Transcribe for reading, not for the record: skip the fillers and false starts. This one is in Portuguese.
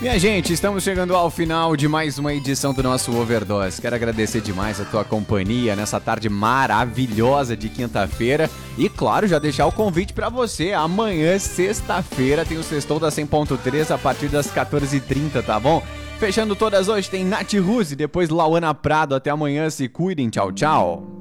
Minha gente, estamos chegando ao final de mais uma edição do nosso Overdose. Quero agradecer demais a tua companhia nessa tarde maravilhosa de quinta-feira. E claro, já deixar o convite pra você. Amanhã, sexta-feira, tem o Sextou da 100.3 a partir das 14h30, tá bom? Fechando todas hoje, tem Nath Ruse, depois Lauana Prado. Até amanhã, se cuidem. Tchau, tchau.